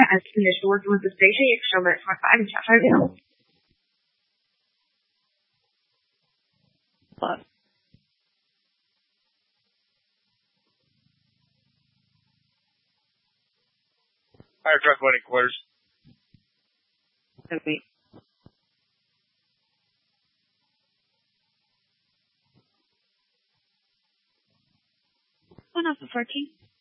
I finished working with the station experiment for5个小时了。 Fire truck running quarters. Okay. One of the 14.